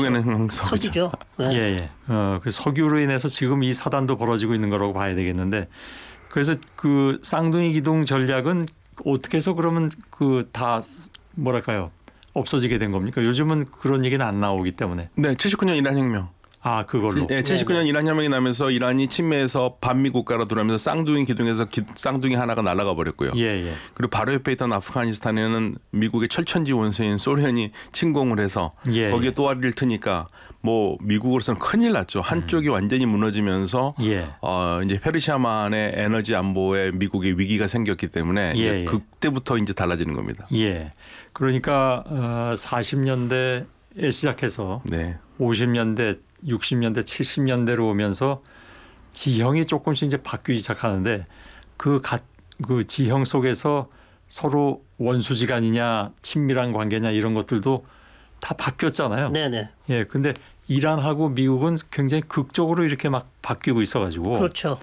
미국에는 석유죠. 네. 예. 그 석유로 인해서 지금 이 사단도 벌어지고 있는 거라고 봐야 되겠는데 그래서 그 쌍둥이 기둥 전략은 어떻게 해서 그러면 그 다 뭐랄까요? 없어지게 된 겁니까? 요즘은 그런 얘기는 안 나오기 때문에. 네, 79년 이란 혁명. 아, 그걸로. 네, 79년 이란 혁명이 나면서 이란이 침해해서 반미 국가로 들어오면서 쌍둥이 기둥에서 쌍둥이 하나가 날아가 버렸고요. 예. 그리고 바로 옆에 있던 아프가니스탄에는 미국의 철천지 원수인 소련이 침공을 해서 거기에 또아리를 트니까 뭐 미국으로서는 큰일 났죠. 한쪽이 완전히 무너지면서 이제 페르시아만의 에너지 안보에 미국의 위기가 생겼기 때문에 이제 그때부터 이제 달라지는 겁니다. 예. 그러니까 40년대에 시작해서 50년대 60년대, 70년대로 오면서 지형이 조금씩 이제 바뀌기 시작하는데 그 지형 속에서 서로 원수지간이냐, 친밀한 관계냐 이런 것들도 다 바뀌었잖아요. 네네. 예, 근데 이란하고 미국은 굉장히 극적으로 이렇게 막 바뀌고 있어가지고. 그렇죠.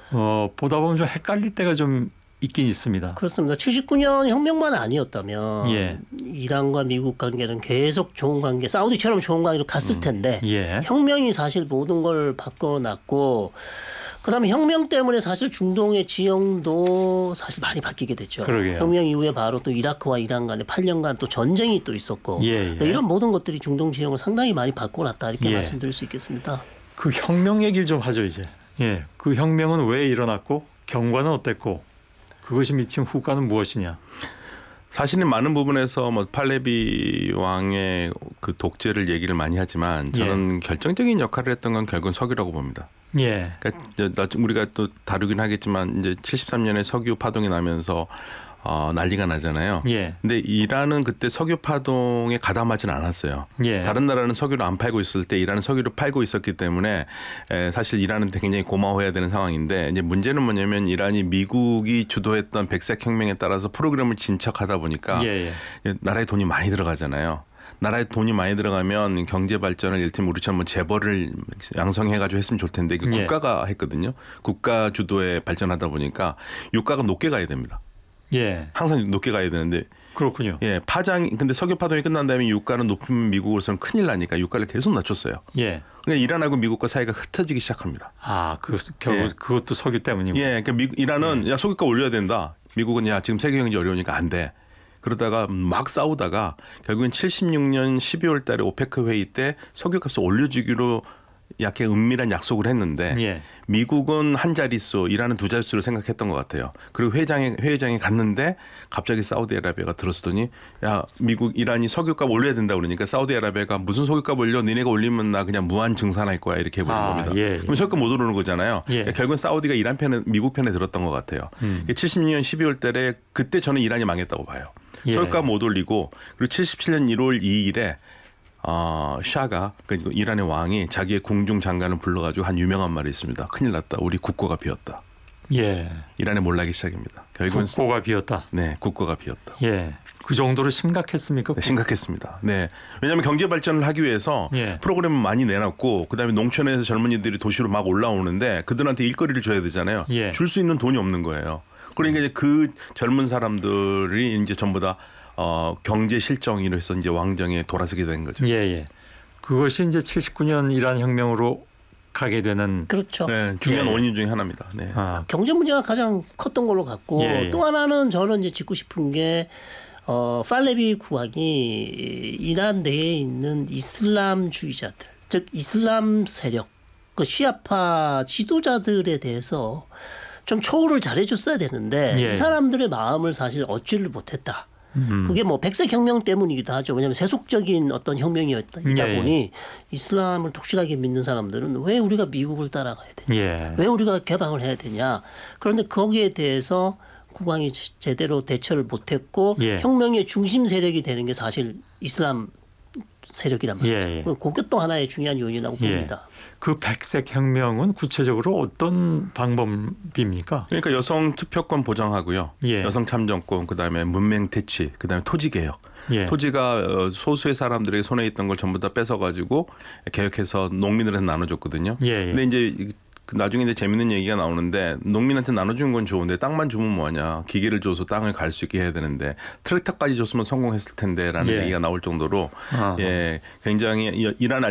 보다 보면 좀 헷갈릴 때가 좀 있긴 있습니다. 그렇습니다. 79년 혁명만 아니었다면 이란과 미국 관계는 계속 좋은 관계, 사우디처럼 좋은 관계로 갔을 텐데 혁명이 사실 모든 걸 바꿔놨고 그다음에 혁명 때문에 사실 중동의 지형도 사실 많이 바뀌게 됐죠. 그러게요. 혁명 이후에 바로 또 이라크와 이란 간에 8년간 또 전쟁이 또 있었고 이런 모든 것들이 중동 지형을 상당히 많이 바꿔놨다 이렇게 말씀드릴 수 있겠습니다. 그 혁명 얘기를 좀 하죠 이제. 그 혁명은 왜 일어났고 경과는 어땠고 그것이 미친 후과는 무엇이냐? 사실은 많은 부분에서 뭐 팔레비 왕의 그 독재를 얘기를 많이 하지만 저는 결정적인 역할을 했던 건 결국은 석유라고 봅니다. 그러니까 우리가 또 다루긴 하겠지만 이제 73년에 석유 파동이 나면서 난리가 나잖아요. 근데 이란은 그때 석유 파동에 가담하지는 않았어요. 다른 나라는 석유를 안 팔고 있을 때 이란은 석유를 팔고 있었기 때문에 사실 이란한테 굉장히 고마워해야 되는 상황인데 이제 문제는 뭐냐면 이란이 미국이 주도했던 백색 혁명에 따라서 프로그램을 진척하다 보니까 나라에 돈이 많이 들어가잖아요. 나라에 돈이 많이 들어가면 경제 발전을 이를테면 우리처럼 뭐 재벌을 양성해가지고 했으면 좋을 텐데 국가가 했거든요. 국가 주도에 발전하다 보니까 유가가 높게 가야 됩니다. 항상 높게 가야 되는데. 그렇군요. 근데 석유 파동이 끝난 다음에 유가는 높으면 미국으로서는 큰일 나니까 유가를 계속 낮췄어요. 그러니까 이란하고 미국과 사이가 흩어지기 시작합니다. 결국 그것도 석유 때문이고. 그러니까 이란은 야 석유가 올려야 된다. 미국은 야 지금 세계 경제 어려우니까 안 돼. 그러다가 막 싸우다가 결국엔 76년 12월 달에 오페크 회의 때 석유값을 올려주기로 약간 은밀한 약속을 했는데 미국은 한 자릿수, 이란은 두 자릿수를 생각했던 것 같아요. 그리고 회의장에 갔는데 갑자기 사우디아라비아가 들었더니 야 미국 이란이 석유값 올려야 된다 그러니까 사우디아라비아가 무슨 석유값 올려? 니네가 올리면 나 그냥 무한 증산할 거야 이렇게 해버린 겁니다. 그럼 석유값 못 오르는 거잖아요. 그러니까 결국은 사우디가 이란 편에 미국 편에 들었던 것 같아요. 76년 12월 달에 그때 저는 이란이 망했다고 봐요. 석유값 못 올리고 그리고 77년 1월 2일에 샤가 그러니까 이란의 왕이 자기의 궁중 장관을 불러가지고 한 유명한 말이 있습니다. 큰일 났다. 우리 국고가 비었다. 이란의 몰락이 시작입니다. 결국은 국고가 비었다. 네, 국고가 비었다. 그 정도로 심각했습니까? 네, 심각했습니다. 왜냐하면 경제 발전을 하기 위해서 프로그램을 많이 내놨고 그다음에 농촌에서 젊은이들이 도시로 막 올라오는데 그들한테 일거리를 줘야 되잖아요. 줄 수 있는 돈이 없는 거예요. 그러니까 이제 그 젊은 사람들이 이제 전부 다 경제 실정으로 해서 이제 왕정에 돌아서게 된 거죠. 그것이 이제 79년 이란 혁명으로 가게 되는 중요한 원인 중에 하나입니다. 경제 문제가 가장 컸던 걸로 같고 또 하나는 저는 이제 짚고 싶은 게 팔레비 국왕이 이란 내에 있는 이슬람주의자들, 즉 이슬람 세력, 그 시아파 지도자들에 대해서 좀 초월을 잘해줬어야 되는데 이 사람들의 마음을 사실 얻지를 못했다. 그게 뭐 백색 혁명 때문이기도 하죠. 왜냐하면 세속적인 어떤 혁명이었다 보니 이슬람을 독실하게 믿는 사람들은 왜 우리가 미국을 따라가야 되냐, 왜 우리가 개방을 해야 되냐. 그런데 거기에 대해서 국왕이 제대로 대처를 못했고 혁명의 중심 세력이 되는 게 사실 이슬람 세력이란 말이죠. 그것도 하나의 중요한 요인이라고 봅니다. 그 백색 혁명은 구체적으로 어떤 방법입니까? 그러니까 여성 투표권 보장하고요. 여성 참정권, 그다음에 문맹 퇴치, 그다음에 토지 개혁. 토지가 소수의 사람들에게 손에 있던 걸 전부 다 뺏어가지고 개혁해서 농민들한테 나눠줬거든요. 근데 이제 나중에 이제 재밌는 얘기가 나오는데 농민한테 나눠주는 건 좋은데 땅만 주면 뭐하냐. 기계를 줘서 땅을 갈 수 있게 해야 되는데 트랙터까지 줬으면 성공했을 텐데라는 얘기가 나올 정도로 굉장히 이란